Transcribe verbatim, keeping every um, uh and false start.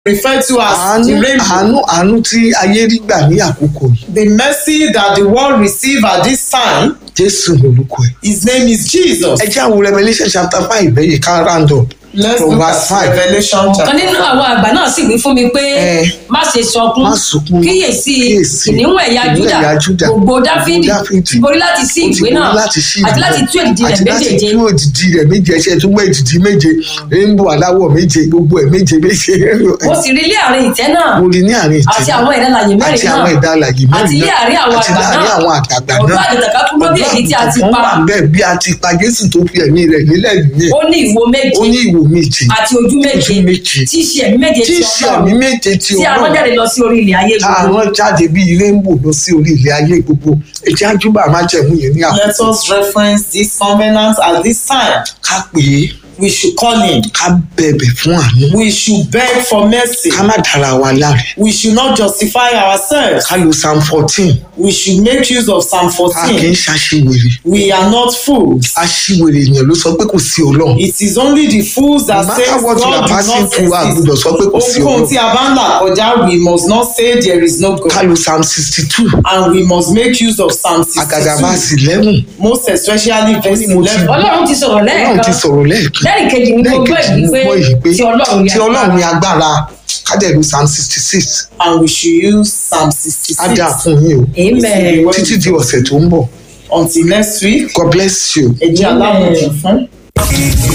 referred to as àánú the rainbow. àánú àánú tí ayé rí gbà ní àkókò yìí. The mercy that the world received at this time, Jésù lorúkọ ẹ̀. his name is Jesus. ẹ jẹ́ àwọn Revelation chapter five bẹ́ẹ̀ yìí ká round up. Let's From look verse at five. Revelation Ọ̀kan chapter. nínú àwọn àgbà náà sì wí fún mi pé Eh. má ṣe sọkún Má sunkún. kíyèsí Kíyèsí. kìnìún ẹ̀yà Kìnìún Júdà ẹ̀yà Júdà. gbogbo Dáfídì Dáfídì. ti borí láti sí Ó ti ìwé borí náà láti sí àti ìwé láti náà. tú èdìdì rẹ̀ àti láti méjèèje. tú èdìdì rẹ̀ méje ẹṣẹ tó gbọ́ èdìdì méje rainbow aláwọ̀ méje gbogbo ẹ̀ méje méje. mo sì rí ilé àárín ìtẹ́ náà mo rí ní àárín ìtẹ́ àti àwọn ẹ̀dá alààyè mẹ́rin àti náà àwọn ẹ̀dá alààyè mẹ́rin àti ilé náà àárín àwọn àti àgbà láàárín náà àwọn àgbààgbà ọ̀dọ́ náà. àgùntàn kan kúrò bí èyí tí a ti Ọ̀dọ́ pa àgùntàn bẹ́ẹ̀ bí a ti pa Jésù tó fi ẹ̀mí rẹ̀ nílẹ̀ nìyẹn. ó ní ìwo méje ó ní ìwò méje àti ojú méje ojú méje tí í ṣe ẹ̀mí méje tí ti í ṣe ẹ̀mí Ọlọ́run méje ti tí a rán Ọlọ́run jáde lọ sí orí ilẹ̀ ayé tá a gbogbo. rán jáde bíi rainbow lọ sí orí ilẹ̀ ayé gbogbo ẹ̀jẹ̀ àjùbà májẹ̀mú yẹn ní Let àkókò us reference this covenant at this time. ká pè é We should call him. ká bẹ̀bẹ̀ fún àánú We should beg for mercy. ká má dára wa láre We should not justify ourselves. ká lo psalm fourteen We should make use of Psalm a kì í fourteen. ṣàṣìwèrè We are not fools. aṣiwèrè èèyàn ló sọ pé kò sí Ọlọ́run. It is only the fools that No say matter what God you are do passing not through, a gbọ́dọ̀ sọ pé kò sí exist. Ohunkóhun Ọlọ́run. tí a bá ń là kọjá, we must not say there is no ká God. lo psalm sixty two And we must make use of Psalm àgàgà sixty-two. verse eleven Most especially verse Ó ní mo ti- eleven. Ọlọ́run ti sọ̀rọ̀ Ọlọ́run lẹ́ẹ̀kan ti sọ̀rọ̀ lẹ́ẹ̀kan lẹ́yìn kejì ní gbogbo lẹ́ẹ̀kejì èyí ní pé gbọ́ èyí pé tí Ọlọ́run tí Ọlọ́run ní agbára. agbára ká dẹ̀ lo psalm sixty six And we should use Psalm sixty-six. á dà fún yín o Amen. títí di ọ̀sẹ̀ tó ń bọ̀ Until next week, God bless you. ẹ jẹ́ aláwọ̀ fún.